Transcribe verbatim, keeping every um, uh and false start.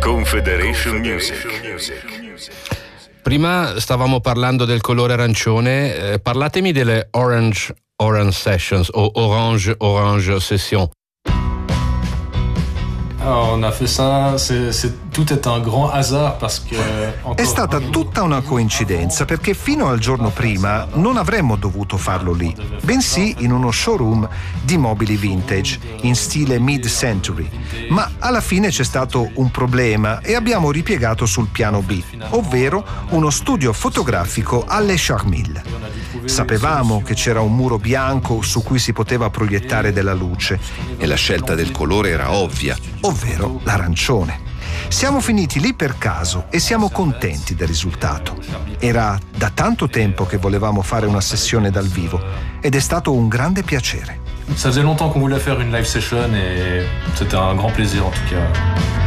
Confederation Music. Prima stavamo parlando del colore arancione, eh, parlatemi delle Orange Orange Sessions o Orange Orange Session. Alors, on a fait ça, c'est, c'est, tout est un grand hasard parce que... È stata tutta una coincidenza perché fino al giorno prima non avremmo dovuto farlo lì, bensì in uno showroom di mobili vintage in stile mid-century. Ma alla fine c'è stato un problema e abbiamo ripiegato sul piano B, ovvero uno studio fotografico alle Charmilles. Sapevamo che c'era un muro bianco su cui si poteva proiettare della luce e la scelta del colore era ovvia, ovvero l'arancione. Siamo finiti lì per caso e siamo contenti del risultato. Era da tanto tempo che volevamo fare una sessione dal vivo ed è stato un grande piacere. Ça faisait longtemps qu'on voulait faire une live session et c'était un grand plaisir en tout cas.